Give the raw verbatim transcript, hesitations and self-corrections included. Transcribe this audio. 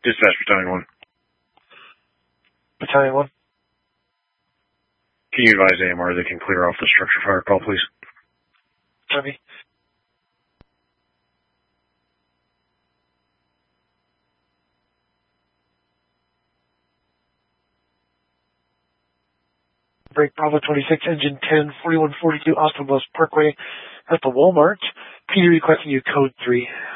Dispatch Battalion one. Battalion one. Can you advise A M R they can clear off the structure fire call, please? Copy. Break Bravo twenty-six, engine ten, forty-one forty-two Austin Bluffs Parkway at the Walmart. P D requesting you code three.